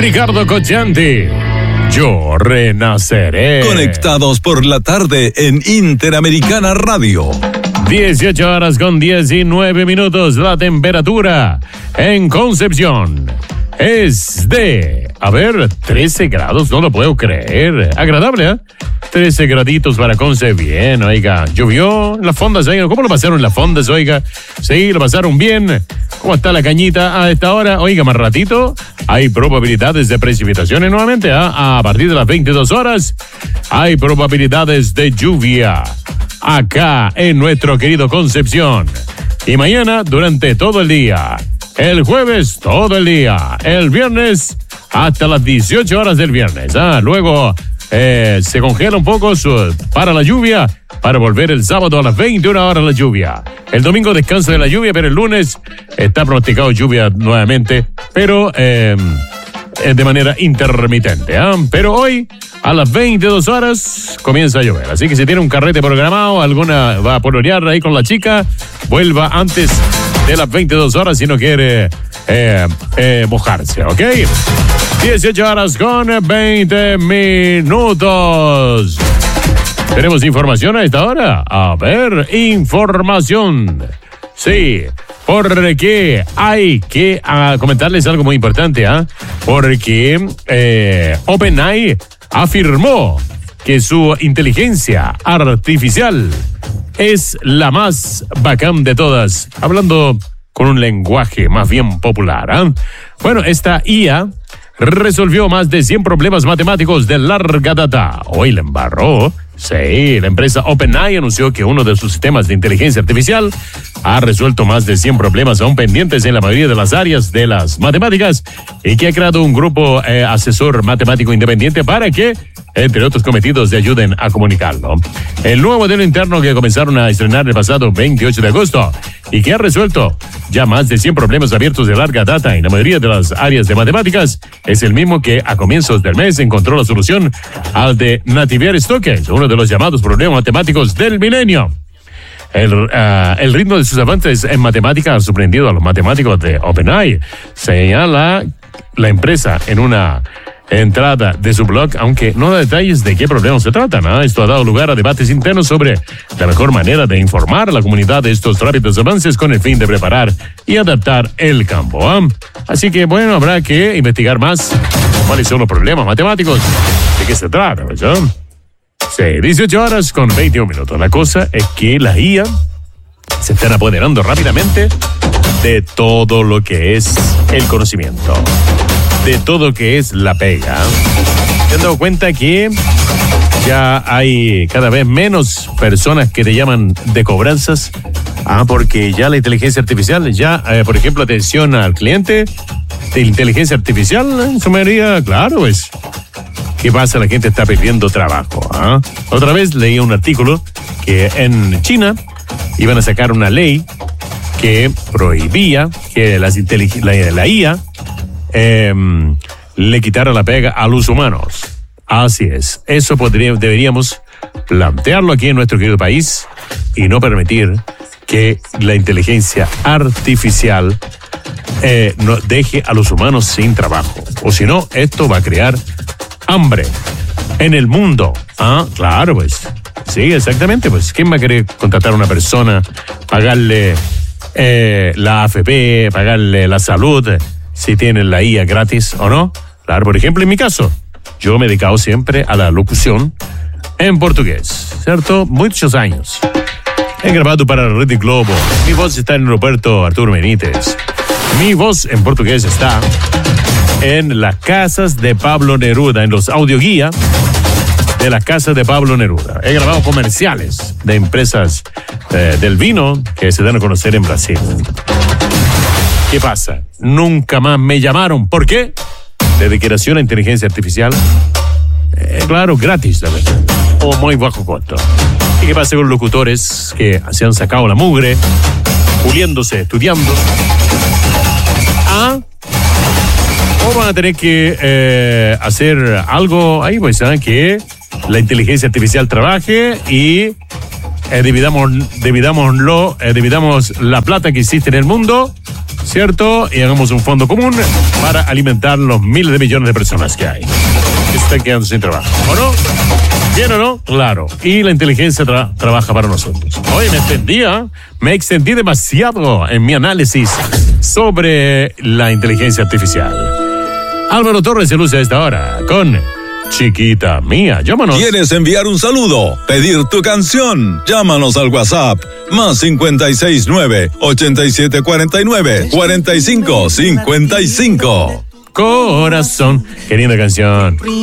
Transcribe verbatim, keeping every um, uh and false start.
Ricardo Coccianti. Yo renaceré. Conectados por la tarde en Interamericana Radio. dieciocho horas con diecinueve minutos. La temperatura en Concepción es de, a ver, trece grados, no lo puedo creer. Agradable, ¿eh? trece graditos para Conce, bien, oiga. Llovió en las fondas, oiga. ¿Cómo lo pasaron en las fondas, oiga? Sí, lo pasaron bien. ¿Cómo está la cañita a esta hora? Oiga, más ratito, hay probabilidades de precipitaciones nuevamente, ¿eh? A partir de las veintidós horas, hay probabilidades de lluvia acá en nuestro querido Concepción. Y mañana, durante todo el día. El jueves, todo el día. El viernes, hasta las dieciocho horas del viernes. Ah, luego eh, se congela un poco su, para la lluvia, para volver el sábado a las veintiuna horas la lluvia. El domingo descansa de la lluvia, pero el lunes está pronosticado lluvia nuevamente, pero eh, de manera intermitente. ¿eh? Pero hoy, a las veintidós horas, comienza a llover. Así que si tiene un carrete programado, alguna va a pololear ahí con la chica, vuelva antes de las veintidós horas si no quiere eh, eh, mojarse, ¿ok? dieciocho horas con veinte minutos. ¿Tenemos información a esta hora? A ver, información. Sí, porque hay que uh, comentarles algo muy importante, ¿ah? ¿eh? Porque eh, OpenAI afirmó que su inteligencia artificial es la más bacán de todas, hablando con un lenguaje más bien popular. ¿eh? Bueno, esta I A resolvió más de cien problemas matemáticos de larga data. Hoy la embarró. Sí, la empresa OpenAI anunció que uno de sus sistemas de inteligencia artificial ha resuelto más de cien problemas aún pendientes en la mayoría de las áreas de las matemáticas y que ha creado un grupo eh, asesor matemático independiente para que, entre otros cometidos, le ayuden a comunicarlo. El nuevo modelo interno que comenzaron a estrenar el pasado veintiocho de agosto y que ha resuelto ya más de cien problemas abiertos de larga data en la mayoría de las áreas de matemáticas es el mismo que a comienzos del mes encontró la solución al de Navier-Stokes, uno de los llamados problemas matemáticos del milenio. El, uh, el ritmo de sus avances en matemática ha sorprendido a los matemáticos de OpenAI, señala la empresa en una entrada de su blog, aunque no da detalles de qué problemas se tratan. ¿eh? Esto ha dado lugar a debates internos sobre la mejor manera de informar a la comunidad de estos rápidos avances con el fin de preparar y adaptar el campo. ¿eh? Así que, bueno, habrá que investigar más cuáles son los problemas matemáticos, de qué se trata, ¿verdad? Sí, dieciocho horas con veintiún minutos. La cosa es que las I A se están apoderando rápidamente de todo lo que es el conocimiento, de todo lo que es la pega. ¿Se han dado cuenta que ya hay cada vez menos personas que te llaman de cobranzas? Ah, porque ya la inteligencia artificial, ya, eh, por ejemplo, atención al cliente de inteligencia artificial, en su mayoría, claro, pues, ¿qué pasa? La gente está perdiendo trabajo. ¿ah? Otra vez leí un artículo que en China iban a sacar una ley que prohibía que las intelig- la, la I A eh, le quitara la pega a los humanos. Así es. Eso podría, deberíamos plantearlo aquí en nuestro querido país y no permitir que la inteligencia artificial eh, no deje a los humanos sin trabajo. O si no, esto va a crear hambre en el mundo. Ah, claro, pues. Sí, exactamente, pues. ¿Quién va a querer contratar a una persona, pagarle eh, la A F P, pagarle la salud, si tienen la I A gratis o no? Claro, por ejemplo, en mi caso, yo me he dedicado siempre a la locución en portugués, ¿cierto? Muchos años. He grabado para la Red Globo. Mi voz está en el aeropuerto Arturo Benítez. Mi voz en portugués está en las casas de Pablo Neruda, en los audioguía de las casas de Pablo Neruda. He grabado comerciales de empresas eh, del vino que se dan a conocer en Brasil. ¿Qué pasa? Nunca más me llamaron. ¿Por qué? Dedicación a inteligencia artificial. Eh, claro, gratis, la verdad. O muy bajo costo. ¿Y qué pasa con locutores que se han sacado la mugre, puliéndose, estudiando? Ah, o van a tener que eh, hacer algo ahí, pues, ¿saben? Que la inteligencia artificial trabaje y eh, dividamos, dividámoslo, eh, dividamos la plata que existe en el mundo, ¿cierto? Y hagamos un fondo común para alimentar los miles de millones de personas que hay, que están quedando sin trabajo, ¿o no? ¿Bien o no? Claro. Y la inteligencia tra- trabaja para nosotros. Hoy me extendí, ¿eh? me extendí demasiado en mi análisis sobre la inteligencia artificial. Álvaro Torres se luce a esta hora con Chiquita Mía. Llámanos. ¿Quieres enviar un saludo? ¿Pedir tu canción? Llámanos al WhatsApp más cincuenta y seis nueve, ochenta y siete cuarenta y nueve, cuarenta y cinco cincuenta y cinco. Corazón. Qué linda canción.